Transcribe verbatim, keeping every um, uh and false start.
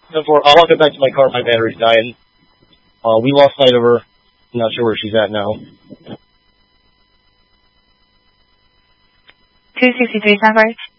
Therefore, I'll walk it back to my car. My battery's dying. Uh, we lost sight of her. I'm not sure where she's at now. two sixty-three, stand by.